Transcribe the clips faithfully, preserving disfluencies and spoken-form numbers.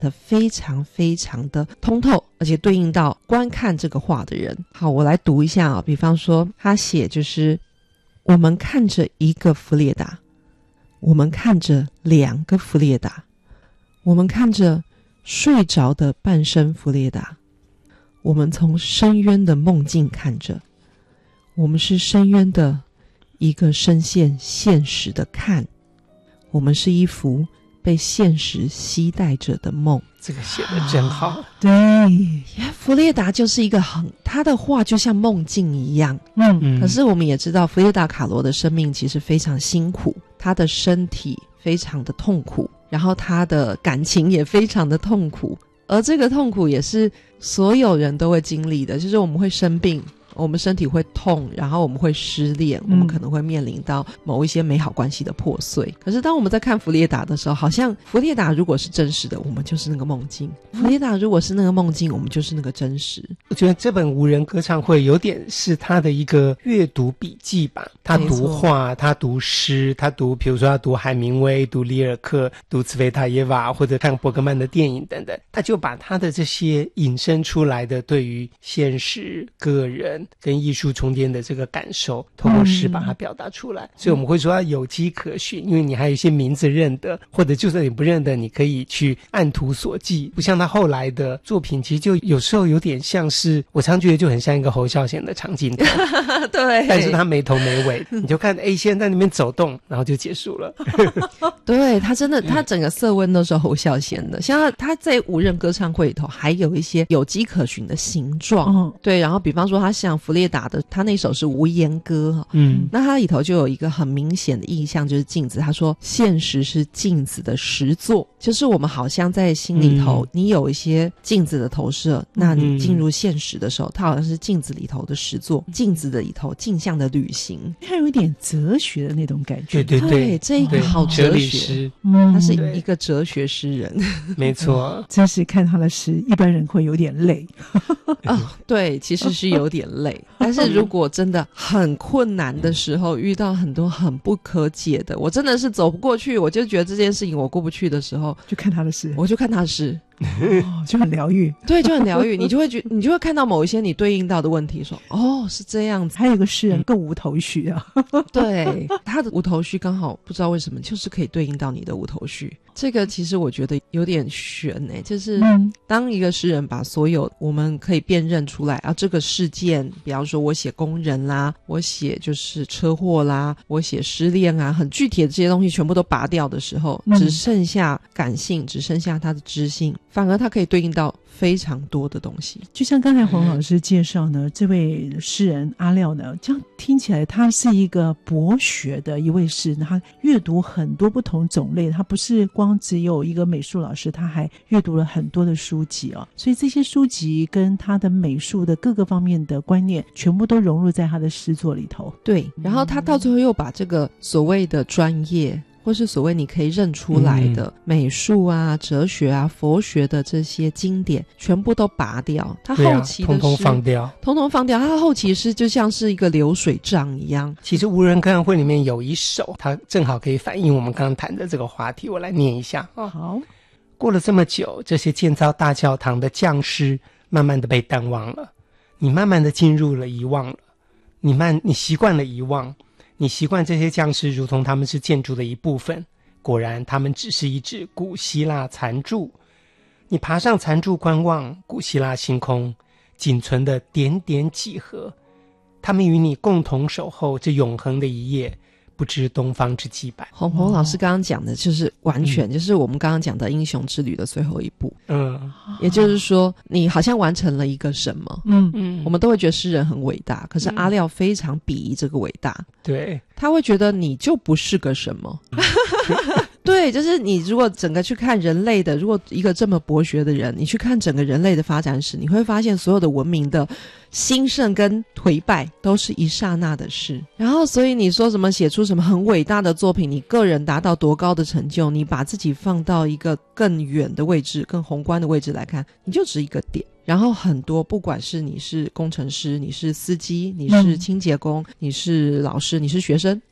的非常非常的通透，而且对应到观看这个画的人。好，我来读一下啊，比方说他写就是我们看着一个弗列达，我们看着两个弗列达，我们看着睡着的半身弗列达，我们从深渊的梦境看着，我们是深渊的一个深陷现实的看，我们是一幅被现实携带着的梦。 这个写得真好、啊、 对， 弗列达就是一个很，他的画就像梦境一样。 嗯， 可是我们也知道弗列达卡罗的生命其实非常辛苦，他的身体非常的痛苦，然后他的感情也非常的痛苦，而这个痛苦也是所有人都会经历的，就是我们会生病，我们身体会痛，然后我们会失恋、嗯、我们可能会面临到某一些美好关系的破碎。可是当我们在看弗列达的时候，好像弗列达如果是真实的，我们就是那个梦境；弗列达如果是那个梦境，我们就是那个真实。 我觉得这本无人歌唱会有点是他的一个阅读笔记吧，他读画，他读诗，他读比如说他读海明威，读里尔克，读茨维塔耶娃，或者看伯格曼的电影等等，他就把他的这些引申出来的对于现实、个人跟艺术重叠的这个感受，透过诗把它表达出来、嗯、所以我们会说它有迹可循，因为你还有一些名字认得，或者就算你不认得，你可以去按图索骥。不像他后来的作品，其实就有时候有点像是，我常觉得就很像一个侯孝贤的长镜头对， 但是他没头没尾，你就看 A 先在那边走动，然后就结束了对，他真的他整个色温都是侯孝贤的，像 他, 他在无人歌唱会里头还有一些有迹可循的形状、嗯、对，然后比方说他像弗列达的，他那首是无言歌，嗯，那他里头就有一个很明显的意象，就是镜子。他说现实是镜子的实作，就是我们好像在心里头、嗯、你有一些镜子的投射，那你进入现实的时候、嗯、它好像是镜子里头的实作，镜子的里头镜像的旅行， 它有一点哲学的那种感觉。 对对对， 这一个好哲学， 嗯， 他是一个哲学诗人没错真是看他的诗一般人会有点累哦，对，其实是有点累但是如果真的很困难的时候，遇到很多很不可解的，我真的是走不过去，我就觉得这件事情我过不去的时候， 就看他的诗， 我就看他的诗哦，就很疗愈对，就很疗愈你就会觉你就会看到某一些你对应到的问题，说哦是这样子。 还有一个诗人更无头绪啊对，他的无头绪刚好不知道为什么就是可以对应到你的无头绪，这个其实我觉得有点悬欸，就是当一个诗人把所有我们可以辨认出来啊，这个事件，比方说我写工人啦，我写就是车祸啦，我写失恋啊，很具体的这些东西全部都拔掉的时候、嗯、只剩下感性，只剩下他的知性，反而他可以对应到非常多的东西。 就像刚才黄老师介绍呢、嗯、这位诗人阿廖呢，这样听起来他是一个博学的一位诗人，他阅读很多不同种类，他不是光只有一个美术老师，他还阅读了很多的书籍哦，所以这些书籍跟他的美术的各个方面的观念全部都融入在他的诗作里头。 对，然后他到最后又把这个所谓的专业或是所谓你可以认出来的美术啊、哲学啊、佛学的这些经典全部都拔掉，他后期的诗、啊、通通放掉通通放掉，他后期诗就像是一个流水账一样。 其实无人歌唱会里面有一首，它正好可以反映我们刚刚谈的这个话题，我来念一下、哦、 好。 过了这么久，这些建造大教堂的匠师慢慢的被淡忘了，你慢慢的进入了遗忘了，你慢你习惯了遗忘，你习惯这些匠师如同他们是建筑的一部分，果然他们只是一只古希腊残柱。你爬上残柱观望古希腊星空仅存的点点几何，他们与你共同守候这永恒的一夜，不知东方之既白。 洪洪老师刚刚讲的就是完全、嗯、就是我们刚刚讲的英雄之旅的最后一步。嗯，也就是说你好像完成了一个什么。嗯嗯，我们都会觉得诗人很伟大，可是阿廖非常鄙夷这个伟大。 对， 他会觉得你就不是个什么。对，就是你如果整个去看人类的，如果一个这么博学的人，你去看整个人类的发展史，你会发现所有的文明的兴盛跟颓败都是一刹那的事。然后所以你说什么写出什么很伟大的作品，你个人达到多高的成就，你把自己放到一个更远的位置，更宏观的位置来看，你就只一个点。然后很多不管是你是工程师，你是司机，你是清洁工、嗯、你是老师，你是学生，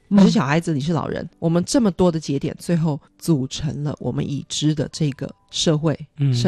我是小孩子，你是老人，我们这么多的节点最后组成了我们已知的这个社会、 嗯